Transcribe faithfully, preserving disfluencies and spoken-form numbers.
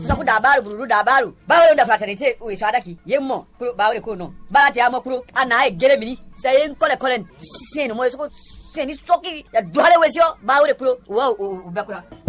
soku dabaru buru dabaru bawre nda fraternité o isada ki yemmo kuro bawre ko no barate amo kuro ana e gere mini sayen kole kole sin mo so seni soki ya duhare wesio bawre kuro wa u bakura